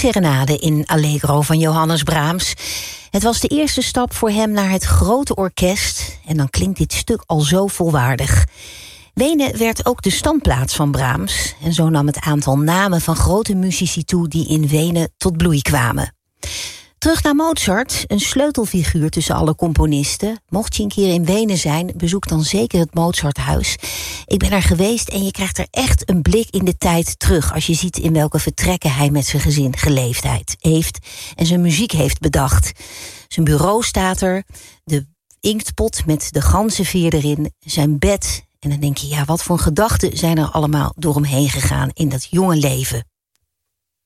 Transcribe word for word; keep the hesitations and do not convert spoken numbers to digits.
Serenade in Allegro van Johannes Brahms. Het was de eerste stap voor hem naar het grote orkest. En dan klinkt dit stuk al zo volwaardig. Wenen werd ook de standplaats van Brahms. En zo nam het aantal namen van grote muzici toe die in Wenen tot bloei kwamen. Terug naar Mozart, een sleutelfiguur tussen alle componisten. Mocht je een keer in Wenen zijn, bezoek dan zeker het Mozarthuis. Ik ben er geweest en je krijgt er echt een blik in de tijd terug als je ziet in welke vertrekken hij met zijn gezin geleefd heeft en zijn muziek heeft bedacht. Zijn bureau staat er, de inktpot met de ganzenveer erin, zijn bed. En dan denk je, ja, wat voor gedachten zijn er allemaal door hem heen gegaan in dat jonge leven.